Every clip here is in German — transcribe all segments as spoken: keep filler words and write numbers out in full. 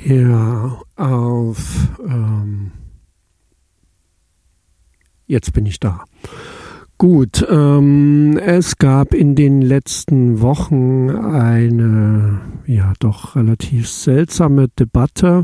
Ja, auf, ähm, jetzt bin ich da. Gut, ähm, es gab in den letzten Wochen eine, ja, doch relativ seltsame Debatte.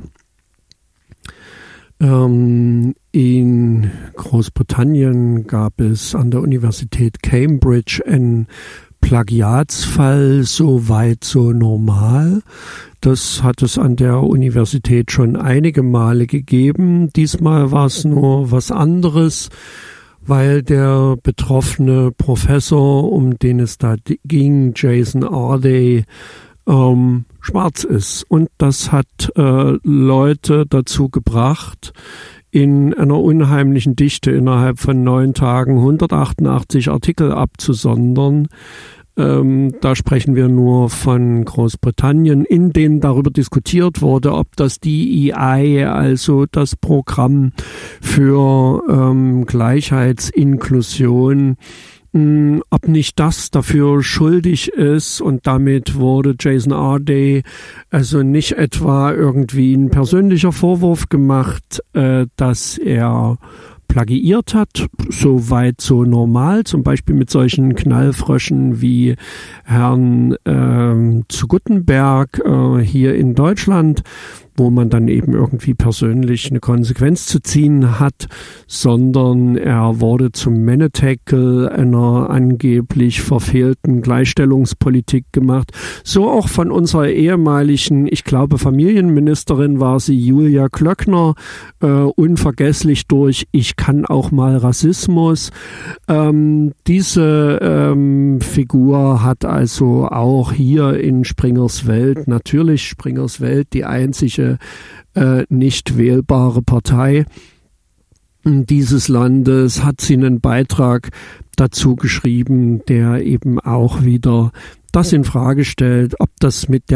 Ähm, in Großbritannien gab es an der Universität Cambridge einen Plagiatsfall, so weit, so normal. Das hat es an der Universität schon einige Male gegeben. Diesmal war es nur was anderes, weil der betroffene Professor, um den es da ging, Jason Arday, ähm, schwarz ist. Und das hat äh, Leute dazu gebracht, in einer unheimlichen Dichte innerhalb von neun Tagen hundertachtundachtzig Artikel abzusondern. Ähm, da sprechen wir nur von Großbritannien, in denen darüber diskutiert wurde, ob das D E I, also das Programm für ähm, Gleichheitsinklusion, mh, ob nicht das dafür schuldig ist. Und damit wurde Jason Arday also nicht etwa irgendwie ein persönlicher Vorwurf gemacht, äh, dass er plagiiert hat, so weit, so normal, zum Beispiel mit solchen Knallfröschen wie Herrn ähm, zu Guttenberg äh, hier in Deutschland, wo man dann eben irgendwie persönlich eine Konsequenz zu ziehen hat, sondern er wurde zum Manatacle einer angeblich verfehlten Gleichstellungspolitik gemacht. So auch von unserer ehemaligen, ich glaube Familienministerin war sie, Julia Klöckner, äh, unvergesslich durch Ich kann auch mal Rassismus. Ähm, diese ähm, Figur hat also auch hier in Springers Welt, natürlich Springers Welt, die einzige äh, nicht wählbare Partei dieses Landes, hat sie einen Beitrag dazu geschrieben, der eben auch wieder das in Frage stellt, ob das mit der